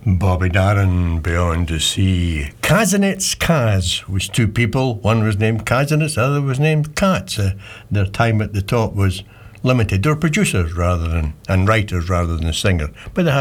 Bobby Darin, Beyond the Sea. Kazinets Kaz was two people. One was named Kazinets, the other was named Katz. Their time at the top was limited. They were producers rather than, and writers rather than singers. But they had